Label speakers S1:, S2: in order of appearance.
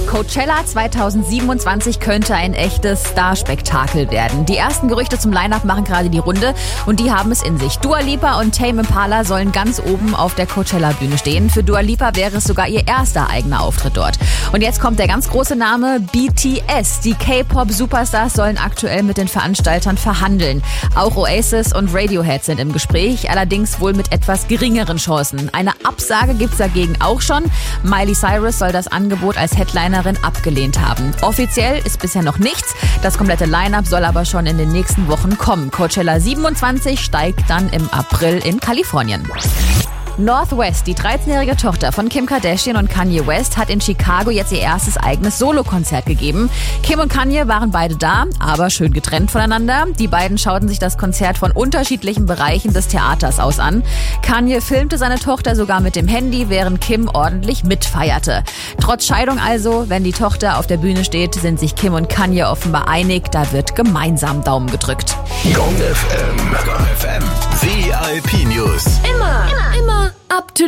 S1: Coachella 2027 könnte ein echtes Starspektakel werden. Die ersten Gerüchte zum Line-Up machen gerade die Runde und die haben es in sich. Dua Lipa und Tame Impala sollen ganz oben auf der Coachella-Bühne stehen. Für Dua Lipa wäre es sogar ihr erster eigener Auftritt dort. Und jetzt kommt der ganz große Name BTS. Die K-Pop-Superstars sollen aktuell mit den Veranstaltern verhandeln. Auch Oasis und Radiohead sind im Gespräch, allerdings wohl mit etwas geringeren Chancen. Eine Absage gibt's dagegen auch schon. Miley Cyrus soll das Angebot als Headlinerin abgelehnt haben. Offiziell ist bisher noch nichts. Das komplette Line-Up soll aber schon in den nächsten Wochen kommen. Coachella 27 steigt dann im April in Kalifornien. North West, die 13-jährige Tochter von Kim Kardashian und Kanye West, hat in Chicago jetzt ihr erstes eigenes Solokonzert gegeben. Kim und Kanye waren beide da, aber schön getrennt voneinander. Die beiden schauten sich das Konzert von unterschiedlichen Bereichen des Theaters aus an. Kanye filmte seine Tochter sogar mit dem Handy, während Kim ordentlich mitfeierte. Trotz Scheidung also, wenn die Tochter auf der Bühne steht, sind sich Kim und Kanye offenbar einig, da wird gemeinsam Daumen gedrückt.
S2: Gong FM. VIP News.
S3: Immer up to